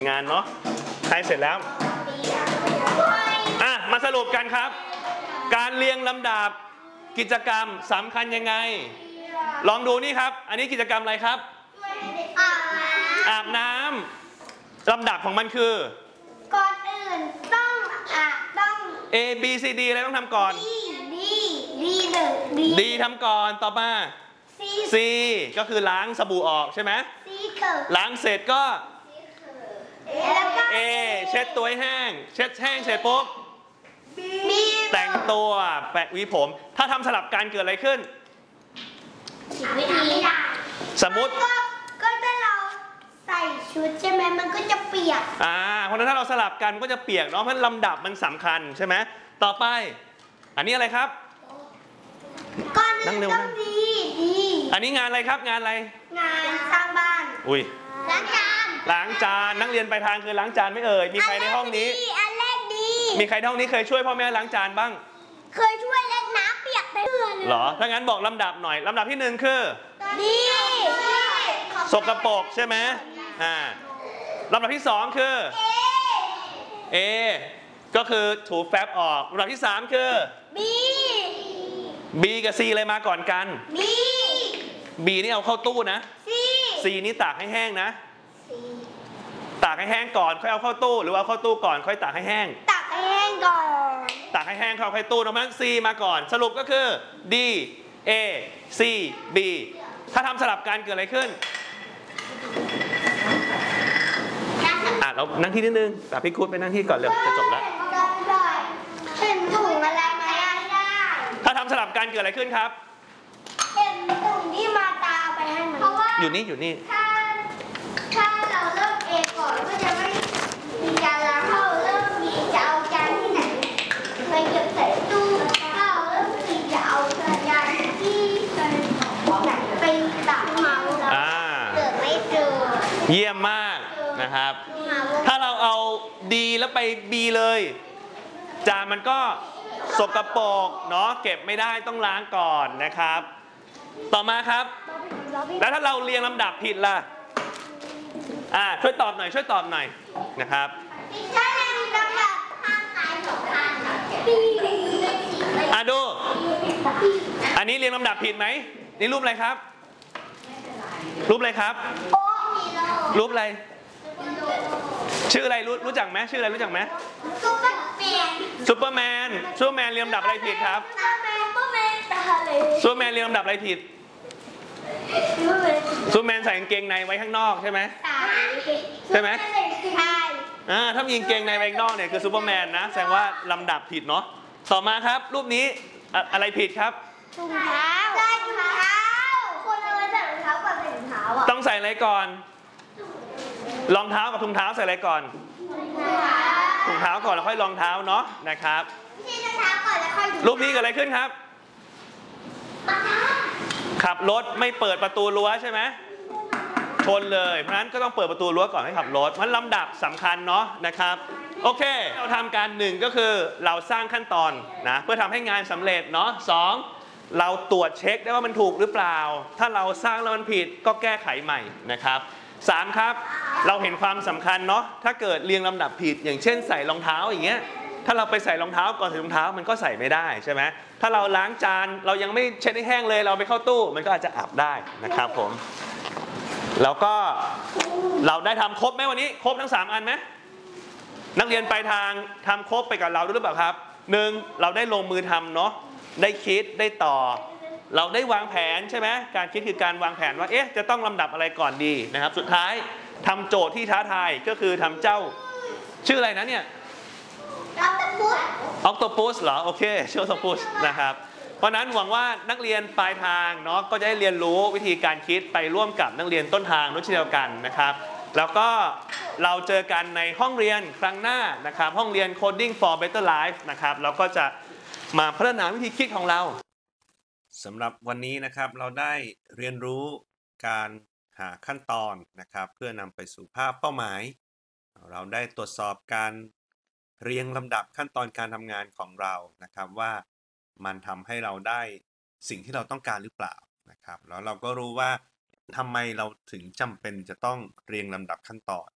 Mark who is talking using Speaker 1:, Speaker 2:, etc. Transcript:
Speaker 1: งานเนาะให้เสร็จแล้วมาสรุปกันครับการเรียงลำดับกิจกรรมสำคัญยังไงลองดูนี่ครับอันนี้กิจกรรมอะไรครับอาบน้ำลำดับของมันคือ
Speaker 2: ก่อนอื่นต้อง
Speaker 1: A B C D อะไรต้องทำก่อน D ทำก่อนต่อมา C ก็คือล้างสบู่ออกใช่ไหมล้างเสร็จก็ A เช็ดตัวให้แห้งเช็ดแห้งเสร็จปุ๊บแต่งตัวแปะหวีผมถ้าทำสลับกันเกิดอะไรขึ้น
Speaker 2: วิธี
Speaker 1: สมมุติ
Speaker 2: ก็ถ้าเราใส่ชุดใช่ไหมมันก็จะเปียก
Speaker 1: เพราะนั้นถ้าเราสลับกันก็จะเปียกเนาะเพราะลำดับมันสำคัญใช่ไหมต่อไปอันนี้อะไรครับ
Speaker 2: ก่อนอื่นต้องดี
Speaker 1: อันนี้งานอะไรครับงานอะไร
Speaker 2: งานสร้างบ้าน
Speaker 1: ล้างจานนักเรียนไปทางคือล้างจานไม่เอ่ยมีใครในห้องนี้
Speaker 2: อันแรกดี
Speaker 1: มีใครในห้องนี้เคยช่วยพ่อแม่ล้างจานบ้าง
Speaker 2: เคยช่วยเล่นน้ำเปียกไปเพื่อน
Speaker 1: หรอถ้างั้นบอกลำดับหน่อยลำดับที่1คือ
Speaker 2: ดี
Speaker 1: สกปรกใช่ไหมลำดับที่2คือ A ก็คือถูแฟบออกลำดับที่3คือ B กับ C อะไรมาก่อนกัน B นี่เอาเข้าตู้นะ C นี่ตากให้แห้งนะตากให้แห้งก่อนค่อยเอาเข้าตู้หรือว่าเอาเข้าตู้ก่อนค่อยตากให้แห้ง
Speaker 2: ตากให้แห้งก่อน
Speaker 1: ตากให้แห้งเข้าตู้เพราะฉะนั้น C มาก่อนสรุปก็คือ D A C B ถ้าทำสลับกันเกิดอะไรขึ้นเรานั่งที่นิดนึงแต่พี่คุดไปนั่งที่ก่อนเร็วจะจบแล้ว
Speaker 2: เห็นถุงอะไรไหมได้
Speaker 1: ถ้าทำสลับกันเกิดอะไรขึ้นครับ
Speaker 2: เห็นถุงที่มาตาไปให้ไหม
Speaker 1: อยู่นี่
Speaker 2: ถ้าเราเริ่มเองก่อนก็จะไม่มีจานล้างเราเริ่มมีจะเอาจานที่ไหนไปเก็บใส่ตู้ถ้าเราเริ่มมีจะเอาจานที่ไหนไปตักเมาเกิดไม่เจอ
Speaker 1: เยี่ยมมากนะครับถ้าเราเอา D แล้วไป B เลยจานมันก็สกปรกเนาะเก็บไม่ได้ต้องล้างก่อนนะครับต่อมาครับแล้วถ้าเราเรียงลำดับผิดล่ะช่วยตอบหน่อยนะครับ
Speaker 2: ถ้าเรียงลำดับข้างซ้ายสองข้าง
Speaker 1: ดูอันนี้เรียงลำดับผิดไหมนี่รูปอะไรครับรูปอะไรครับรูปอะไรชื่ออะไรรู้จักไหมชื่ออะไรรู้จักไหมซูเปอร์แมนเรียงลำดับอะไรผิดครับซูเปอร์แมนเรียงลำดับอะไรผิดซูเปอร์แมนใส่กางเกงในไว้ข้างนอกใช่ไหมใช่ไหมถ้ามีกางเกงในไว้ข้างนอกเนี่ยคือซูเปอร์แมนนะแสดงว่าลำดับผิดเนาะต่อมาครับรูปนี้อะไรผิดครับ
Speaker 2: ถุงเท้าคนเอาไว้ใส่รองเท้ากับใส่ถุงเท้า
Speaker 1: ต้องใส่อะไรก่อนรองเท้ากับถุงเท้าใส่อะไรก่อนถุงเท้าก่อนแล้วค่อยรองเท้าเนาะนะครับรูปนี้เกิดอะไรขึ้นครับขับรถไม่เปิดประตูรั้วใช่ไหมชนเลยเพราะฉะนั้นก็ต้องเปิดประตูรั้วก่อนให้ขับรถมันลำดับสำคัญเนาะนะครับโอเคเราทำการ1ก็คือเราสร้างขั้นตอนนะเพื่อทำให้งานสำเร็จเนาะ2เราตรวจเช็คได้ว่ามันถูกหรือเปล่าถ้าเราสร้างแล้วมันผิดก็แก้ไขใหม่นะครับ3ครับเราเห็นความสำคัญเนาะถ้าเกิดเรียงลำดับผิดอย่างเช่นใส่รองเท้าอย่างเงี้ยถ้าเราไปใส่รองเท้าก่อนใส่รองเท้ามันก็ใส่ไม่ได้ใช่ไหมถ้าเราล้างจานเรายังไม่เช็ดให้แห้งเลยเราไปเข้าตู้มันก็อาจจะอับได้นะครับผมแล้วก็เราได้ทำครบไหมวันนี้ครบทั้ง3อันไหมนักเรียนไปทางทำครบไปกับเราหรือเปล่าครับ1เราได้ลงมือทำเนาะได้คิดได้ต่อเราได้วางแผนใช่ไหมการคิดคือการวางแผนว่าจะต้องลำดับอะไรก่อนดีนะครับสุดท้ายทำโจทย์ที่ท้าทายก็คือทำเจ้าชื่ออะไรนะเนี่ยออกโตปัสเหรอโอเคชื่อออกโตปัสนะครับเพราะนั้นหวังว่านักเรียนปลายทางเนาะก็จะได้เรียนรู้วิธีการคิดไปร่วมกับนักเรียนต้นทางด้วยเช่นเดียวกันนะครับแล้วก็เราเจอกันในห้องเรียนครั้งหน้านะครับห้องเรียน Coding for Better Life นะครับเราก็จะมาพัฒนาวิธีคิดของเราสำหรับวันนี้นะครับเราได้เรียนรู้การหาขั้นตอนนะครับเพื่อนำไปสู่ภาพเป้าหมายเราได้ตรวจสอบการเรียงลำดับขั้นตอนการทำงานของเรานะครับว่ามันทำให้เราได้สิ่งที่เราต้องการหรือเปล่านะครับแล้วเราก็รู้ว่าทำไมเราถึงจำเป็นจะต้องเรียงลำดับขั้นตอน